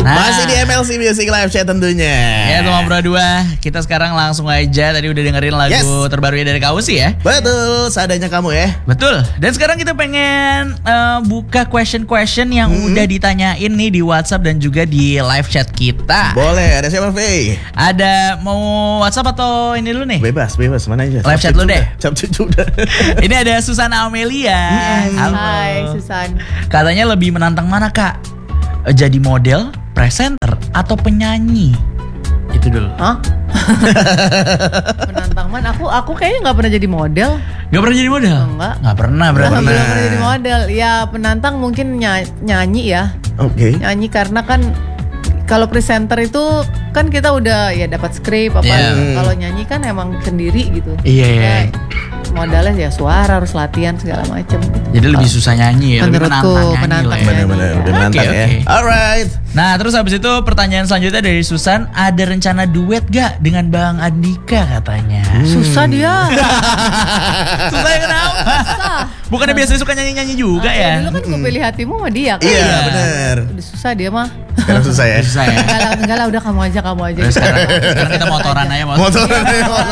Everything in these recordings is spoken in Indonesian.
Masih di MLC Music Live Chat tentunya. Ya teman Pro 2, kita sekarang langsung aja. Tadi udah dengerin lagu terbarunya dari Kausi ya. Betul, seadanya kamu ya. Betul. Dan sekarang kita pengen buka question yang udah ditanyain nih di WhatsApp dan juga di live chat kita. Boleh, ada siapa Faye? Ada mau WhatsApp atau ini dulu nih? Bebas, mana aja. Live chat lu deh. Cap cucu udah. Ini ada Susana Amelia. Halo. Hai Susan. Katanya lebih menantang mana kak? Jadi model, presenter, atau penyanyi? Itu dulu. Hah? Menantang mana? Aku kayaknya nggak pernah jadi model. Gak pernah jadi model? Enggak. Gak pernah berarti. Belum pernah jadi model. Ya penantang mungkin nyanyi ya. Oke. Nyanyi karena kan kalau presenter itu kan kita udah ya dapat skrip apa. Kalau nyanyi kan emang sendiri gitu. Iya. Ya, modalnya ya suara harus latihan segala macam. Jadi lebih susah nyanyi ya. Menurutku menantang nyanyi. Bener-bener udah menantang ya. Alright. Nah terus habis itu pertanyaan selanjutnya dari Susan, ada rencana duet gak dengan Bang Andika katanya? Susah dia. Susah ya kenapa? Susah. Bukannya biasanya suka nyanyi-nyanyi juga ya? Dulu kan Ku Pilih Hatimu sama dia kan. Iya bener. Udah susah dia mah. Sekarang susah ya. Susah ya. Enggak lah udah kamu aja. Terus sekarang kita motoran aja. Motoran.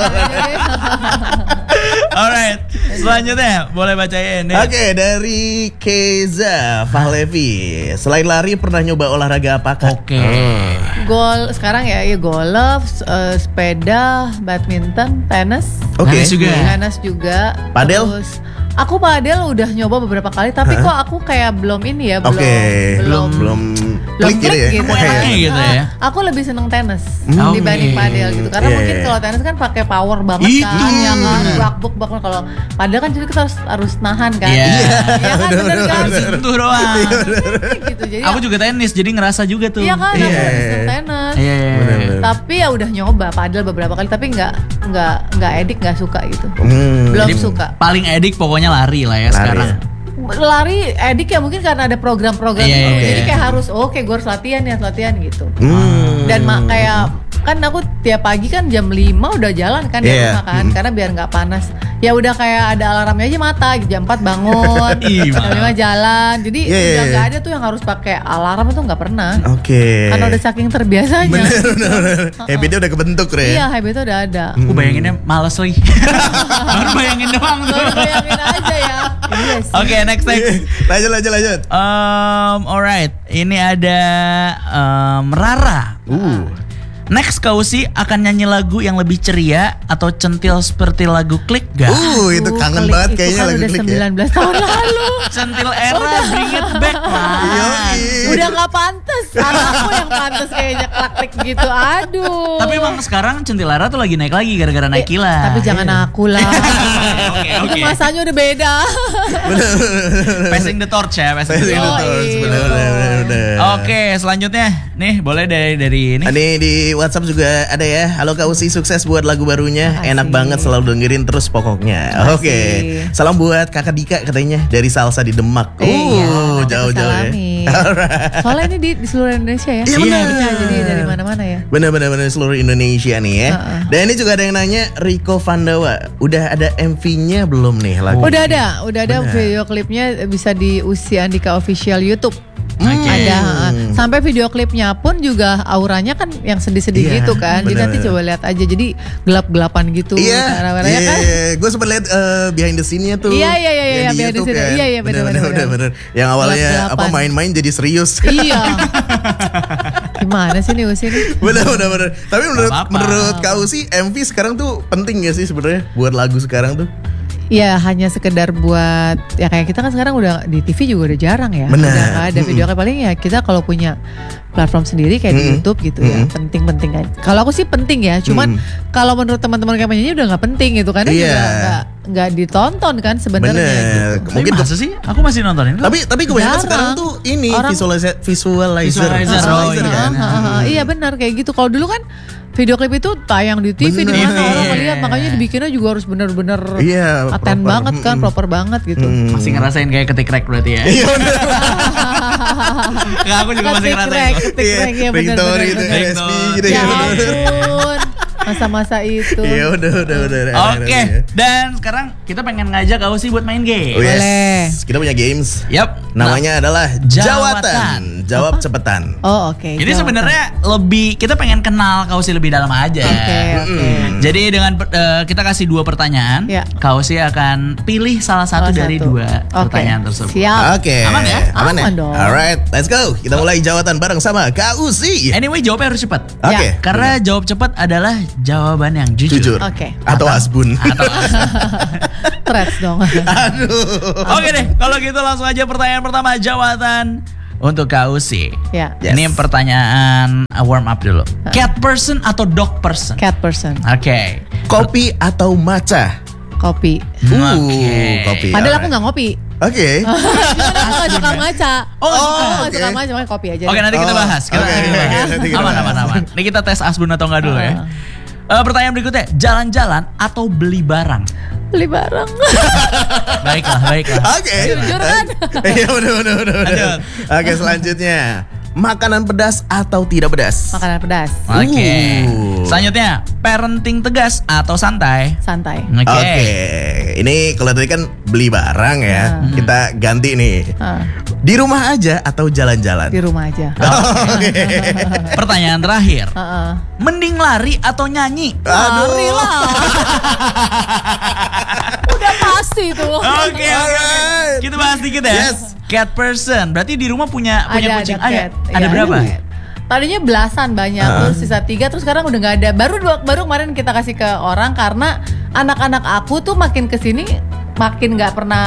Alright, selanjutnya boleh bacain nih. Oke, dari Keza Fahlevi. Selain lari pernah nyoba olahraga apa kak? Oke. Gol sekarang ya golf, sepeda, badminton, tenis. Oke. Tenis juga. Padel? Terus aku padel udah nyoba beberapa kali tapi kok aku kayak belum ini ya, belum klik gitu ya. Gitu ya. Aku lebih seneng tenis dibanding padel gitu. Karena mungkin kalau tenis kan pakai power banget kan, ya kan, bak kalau padel kan jadi kita harus nahan kan. Iya kan bener kan. Sentuh doang. Gitu. Jadi aku juga tenis jadi ngerasa juga tuh. Iya kan, aku lebih seneng tenis. Tapi ya udah nyoba padel beberapa kali tapi nggak edik, nggak suka gitu. Belum Jadi suka. Paling edik pokoknya lari lah ya sekarang. Lari edik ya mungkin karena ada program-program gitu. Jadi kayak harus gue harus latihan gitu. Dan kayak kan aku tiap pagi kan jam 5 udah jalan kan di rumah kan karena biar nggak panas. Ya udah kayak ada alarmnya aja mata jam 4 bangun, jam 5 jalan. Jadi udah nggak ada tuh yang harus pakai alarm, itu nggak pernah. Oke. Karena udah saking terbiasanya. Bener. Habitnya udah kebentuk Re. Iya, habitnya udah ada. Aku bayanginnya males lagi. Baru bayangin doang tuh. Baru bayangin aja ya. Oke, next. Lanjut. Alright, ini ada Rara. Next Kausi akan nyanyi lagu yang lebih ceria atau centil seperti lagu Klik gak? Itu kangen banget kayaknya lagu Klik ya. Udah 19 tahun lalu. Centil era, bring it back lah. Udah gak pantas. Anakku yang pantas kayaknya Klik gitu. Aduh. Tapi emang sekarang centil era tuh lagi naik lagi gara-gara Naikila. Tapi jangan aku lah. Oke. Itu masanya udah beda. Passing the torch ya. Bener. Oke, selanjutnya nih boleh dari ini. Ini di WhatsApp juga ada ya. Halo Kak Usi, sukses buat lagu barunya. Enak banget, selalu dengerin terus pokoknya. Oke. Salam buat Kakak Dika katanya dari Salsa di Demak. Jauh-jauh ya. Soalnya ini di seluruh Indonesia ya. Iya benar. Jadi dari mana-mana ya. Bener seluruh Indonesia nih ya. Dan ini juga ada yang nanya, Riko Vandawa, udah ada MV-nya belum nih lagu? Udah ada video klipnya, bisa di Usi Andika Official YouTube. Ada sampai video klipnya pun juga auranya kan yang sedih-sedih gitu kan. Jadi nanti coba lihat aja, jadi gelap-gelapan gitu. Iya. Gue sempat lihat behind the scene-nya tuh. Iya behind the scene. Kan? Iya benar. Yang awalnya main-main jadi serius. Iya. Gimana sih nih Usi nih? Bener. Tapi menurut Kak Usi, MV sekarang tuh penting gak sih sebenarnya buat lagu sekarang tuh? Ya hanya sekedar buat, ya kayak kita kan sekarang udah di TV juga udah jarang ya. Benar. Udah gak ada video klip, paling ya kita kalau punya platform sendiri kayak di YouTube gitu ya, penting aja. Kalau aku sih penting ya, cuman kalau menurut teman-teman kayak penyanyi udah nggak penting gitu kan, juga nggak ditonton kan sebenarnya. Gitu. Mungkin masa sih? Aku masih nontonin. Tapi kebanyakan sekarang tuh ini visualizer kan. Iya benar kayak gitu. Kalau dulu kan video klip itu tayang di TV di mana orang ngeliat, makanya dibikinnya juga harus bener-bener aten banget kan, proper banget gitu. Masih ngerasain kayak ketik rek berarti ya? Iya bener. Aku juga masih ngerasain ketik rek ya bener-bener. gitu, Ya ampun. Masa-masa itu. Iya udah. Oke, dan sekarang kita pengen ngajak kau sih buat main game. Oh, yes. Boleh. Kita punya games. Yap. Namanya adalah Jawatan. Jawab cepetan. Oh oke. Ini sebenarnya lebih kita pengen kenal kau sih lebih dalam aja. Oke. Jadi dengan kita kasih 2 pertanyaan, Ya. kau sih akan pilih salah satu dari 2 pertanyaan tersebut. Siap. Oke. Aman ya? Aman dong. Alright, let's go. Kita mulai jawatan bareng sama Kak Uzi. Anyway, jawabnya harus cepat. Oke. Karena jawab cepat adalah jawaban yang jujur. Jujur. Oke. Atau asbun. Threats dong. Aduh. Oke deh, kalau gitu langsung aja pertanyaan pertama jawatan untuk Kak Uzi. Ya. Yes. Ini pertanyaan warm up dulu. Cat person atau dog person? Cat person. Oke. Kopi atau matcha? Kopi. Kopi. Padahal aku alright. nggak ngopi. Oke. Cuman aku nggak suka matcha. Oh, nggak suka? Aku nggak oke. suka matcha, makanya kopi aja. Oke, nanti kita bahas. Kita Oke, nanti kita bahas. nanti kita bahas. Aman. Ini kita tes asbun atau enggak dulu ya. Pertanyaan berikutnya, jalan-jalan atau beli barang? Beli barang. Baiklah. Oke. Jujur kan? Iya benar. Lanjut. Oke, selanjutnya. Makanan pedas atau tidak pedas? Makanan pedas. Oke. Selanjutnya, parenting tegas atau santai? Santai. Oke. Ini kalau tadi kan beli barang ya. Kita ganti nih. Di rumah aja atau jalan-jalan? Di rumah aja. Oke. Pertanyaan terakhir. Heeh. Mending lari atau nyanyi? Lari lah. Udah pasti tuh. Oke. Alright. Kita bahas dikit ya. Yes. Cat person. Berarti di rumah punya kucing. cat. Ada Iya. berapa? Tadinya belasan banyak, terus sisa 3, terus sekarang udah nggak ada. Baru kemarin kita kasih ke orang karena anak-anak aku tuh makin kesini makin nggak pernah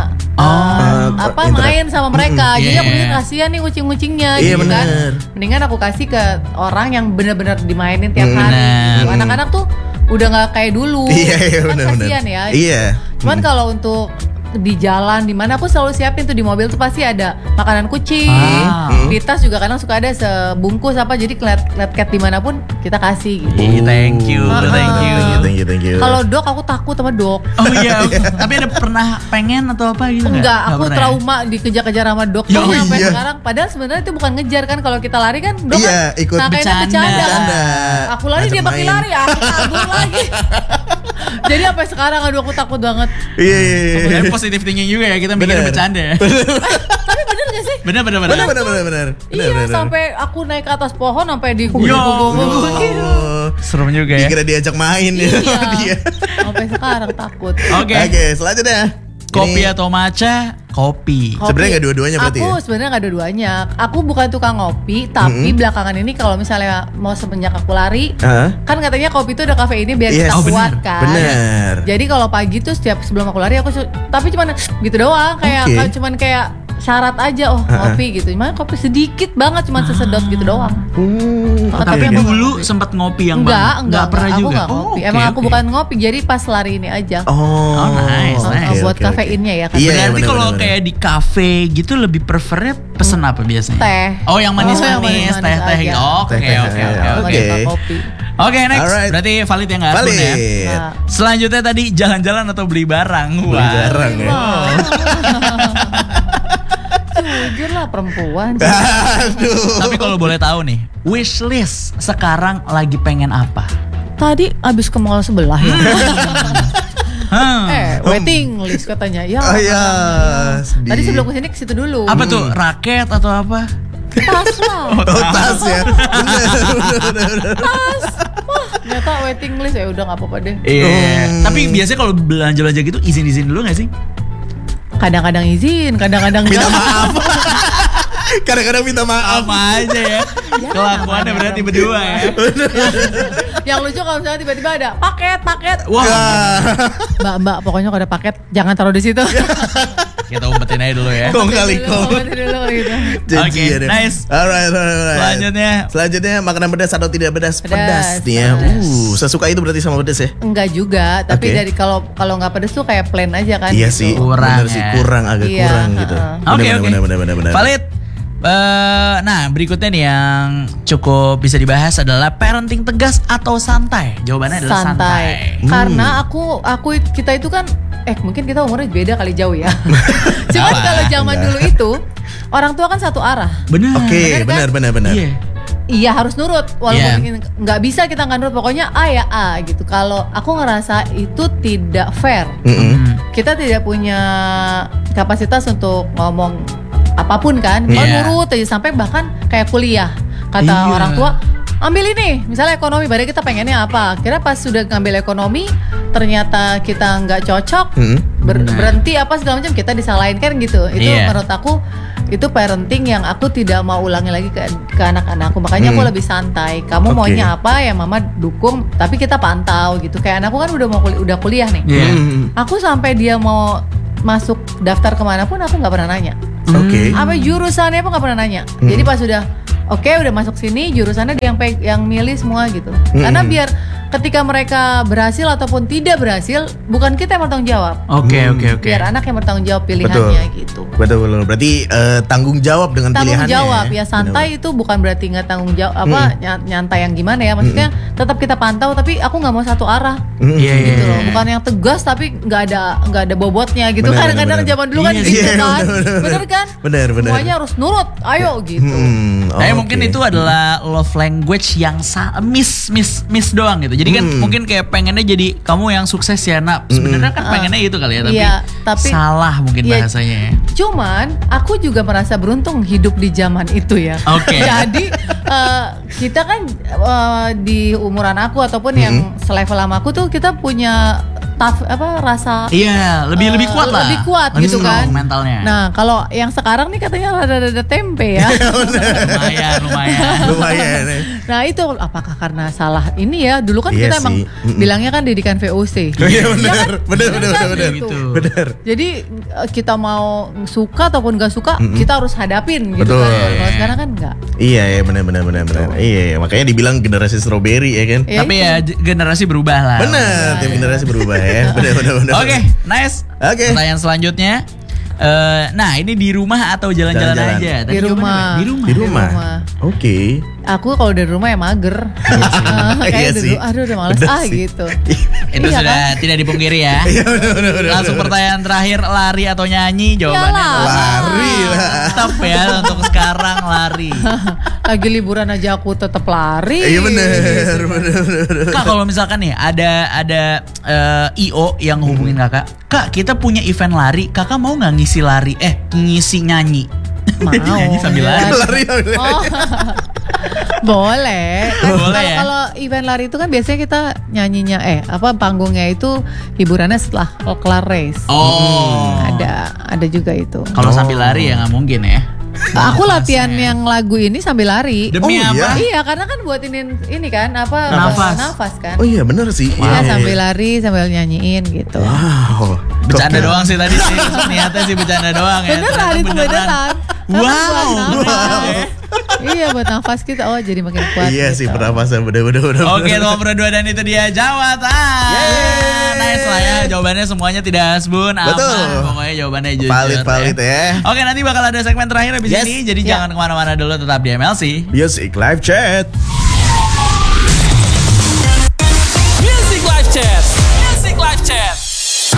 main sama mereka. Jadi aku mikir kasihan nih kucing-kucingnya, Iya, gitu kan. bener. Mendingan aku kasih ke orang yang benar-benar dimainin tiap hari. Bener. Gitu. Anak-anak tuh udah nggak kayak dulu. Iya, Kan benar. kasihan ya. Iya. Cuman kalau untuk di jalan di mana aku selalu siapin tuh di mobil tuh pasti ada makanan kucing. Di tas juga kadang suka ada sebungkus apa, jadi lihat cat dimanapun kita kasih gitu. Thank you. Thank you. Kalau dog aku takut sama dog. Oh iya, tapi ada pernah pengen atau apa gitu? Enggak, aku pernah ya? trauma dikejar-kejar sama dog Ya, tuh sampai iya. sekarang. Padahal sebenarnya itu bukan ngejar kan, kalau kita lari kan dog Iya, kan ikut kayaknya bercanda. bercanda. Aku lari dia Ngajak pakai main. lari, aku kabur lagi. Jadi sampai sekarang aduh aku takut banget. Iya. Tapi positif thinking juga ya, kita mikirnya Bener. bercanda ya. Tapi bener gak sih? Bener. Benar. Iya, sampai aku naik ke atas pohon sampai di Yo. Oh, Serem juga ya. dikira diajak main ya sama dia. Sampai sekarang takut. Oke. Oke, selanjutnya. Kopi Ini atau matcha? Kopi. Sebenarnya nggak dua-duanya berarti Aku ya? sebenarnya nggak dua-duanya. Aku bukan tukang ngopi, tapi belakangan ini kalau misalnya mau semenjak aku lari, kan katanya kopi itu ada kafeinnya biar Yes. kita Oh, kuat bener. kan. Bener. Jadi kalau pagi tuh setiap sebelum aku lari tapi cuman gitu doang, kayak cuman kayak syarat aja ngopi gitu. Cuman kopi sedikit banget, cuman sesedot gitu doang. Tapi aku dulu sempat ngopi yang enggak pernah aku juga. nggak ngopi. Oh, Emang oke, aku oke. bukan ngopi, jadi pas lari ini aja. Oh, nice. Buat kafeinnya ya kan. Iya, Berarti bener, kalau bener. kayak di kafe gitu lebih prefernya pesen apa biasanya? Teh. Oh, yang manis-manis, yang manis-manis teh aja. Oke. Teh. Oke. Kopi. Oke, next. Alright. Berarti valid ya nggak Asbun ya? Valid. Nah. Selanjutnya tadi jalan-jalan atau beli barang? Beli barang ya. Jujur lah perempuan. Aduh. Tapi kalau boleh tahu nih, wishlist sekarang lagi pengen apa? Tadi abis ke mall sebelah ya. Hmm. Waiting list katanya. Ya. Oh iya. sedih. Tadi sebelum kesini ke situ dulu. Apa tuh? Raket atau apa? Tas lah. Oh, tas ya. Bener. Tas. Wah, ternyata waiting list ya udah nggak apa-apa deh. Iya. Tapi biasanya kalau belanja-belanja gitu izin-izin dulu gak sih? Kadang-kadang izin, kadang-kadang Minta enggak. maaf. Kadang-kadang minta maaf. Apa aja ya? Kelakuannya berarti berdua ya. Yang lucu kalau misalnya tiba-tiba ada paket. Wah, Mbak, pokoknya kalau ada paket jangan taruh di situ. kita umpetin aja dulu ya. Kong kali kong. Dulu gitu. Janji Oke, ya deh. nice. Alright. Selanjutnya. Makanan pedas atau tidak pedas? Pedas, Nih ya. pedas. Sesuka itu berarti sama pedas ya? Enggak juga, tapi Oke. dari kalau nggak pedes tuh kayak plain aja kan. Iya gitu. sih. Kurang Bener sih, ya. kurang agak Iya, kurang gitu. Oke. Bener. Valid. Nah, berikutnya nih yang cukup bisa dibahas adalah parenting tegas atau santai. Jawabannya adalah santai. Karena kita itu kan mungkin kita umurnya beda kali jauh ya. Cuman Apa? kalau zaman dulu itu orang tua kan satu arah. Benar. Oke, Bener kan? benar. Iya. iya harus nurut walaupun nggak bisa kita nggak nurut, pokoknya A ya A gitu. Kalau aku ngerasa itu tidak fair, kita tidak punya kapasitas untuk ngomong apapun kan, kalau nurut aja sampai bahkan kayak kuliah kata orang tua ambil ini misalnya ekonomi, padahal kita pengennya apa, kira pas sudah ngambil ekonomi ternyata kita nggak cocok, berhenti apa segala macam, kita disalahin kan gitu. Itu menurut aku itu parenting yang aku tidak mau ulangi lagi ke anak-anakku. Makanya aku lebih santai. Kamu maunya apa ya mama dukung, tapi kita pantau gitu. Kayak anakku kan udah kuliah nih. Aku sampai dia mau masuk daftar kemanapun aku nggak pernah nanya. Apa jurusannya pun nggak pernah nanya. Jadi pas udah udah masuk sini jurusannya dia yang milih semua gitu. Karena biar ketika mereka berhasil ataupun tidak berhasil, bukan kita yang bertanggung jawab. Oke. Biar anak yang bertanggung jawab pilihannya gitu. Betul. Berarti tanggung jawab dengan pilihannya. Tanggung jawab ya, santai itu bukan berarti nggak tanggung jawab nyantai yang gimana ya. Maksudnya tetap kita pantau, tapi aku nggak mau satu arah. Gitu loh. Bukan yang tegas tapi nggak ada bobotnya gitu. Kadang-kadang zaman dulu kan gitu kan. Bener kan? Bener. Semuanya harus nurut. Ayo gitu. Mungkin itu adalah love language yang miss doang gitu. Jadi kan mungkin kayak pengennya jadi kamu yang sukses ya nak. Sebenarnya kan pengennya itu kali ya, tapi salah mungkin bahasanya. Cuman aku juga merasa beruntung hidup di zaman itu ya. Jadi kita kan di umuran aku ataupun yang selevel sama aku tuh kita punya rasa lebih kuat lah. Lebih kuat lebih gitu kan mentalnya. Nah, kalau yang sekarang nih katanya rada tempe ya. lumayan. Nah, itu apakah karena salah ini ya? Dulu kan kita emang bilangnya kan didikan VOC. Bener. Bener. Jadi kita mau suka ataupun gak suka, kita harus hadapin gitu kan. Kalau sekarang kan enggak. Iya, benar. Iya, makanya dibilang generasi strawberry ya kan. Tapi ya generasi berubah lah. Bener, tim generasi berubah ya. Bener. Oke, nice. Pertanyaan selanjutnya. Nah, ini di rumah atau jalan-jalan aja? Di rumah. Di rumah. Oke. Aku kalau dari rumah ya mager. Kayak dulu, udah males gitu. Itu sudah tidak dipungkiri ya. Langsung pertanyaan terakhir, lari atau nyanyi? Jawabannya lari lah. Tetap ya untuk sekarang lari. Lagi liburan aja aku tetap lari. Iya bener. Kak, kalau misalkan nih ada IO yang hubungin Kak, kita punya event lari, Kakak mau nggak ngisi lari? Ngisi nyanyi. Mau. Nyanyi sambil lari. Boleh. Boleh ya? Kalau event lari itu kan biasanya kita nyanyinya panggungnya itu hiburannya setelah kelar race. Ada juga itu. Kalau sambil lari ya nggak mungkin ya. Aku latihan yang lagu ini sambil lari. Demi apa? Iya, karena kan buat ini kan nafas kan. Oh iya bener sih. Iya, sambil lari sambil nyanyiin gitu. Wow. Bercanda doang sih tadi sih. Niatnya sih bercanda doang ya. Beneran itu beneran. Wow. Iya, buat nafas kita jadi makin kuat. Iya gitu. sih, pernafasan bener. Oke, nomor 2 dan itu dia jawatan. Nice lah ya, jawabannya semuanya tidak asbun, aman. Pokoknya jawabannya jujur. Valid ya. Oke, nanti bakal ada segmen terakhir abis ini, jadi jangan kemana-mana dulu, tetap di MLC Music Live Chat.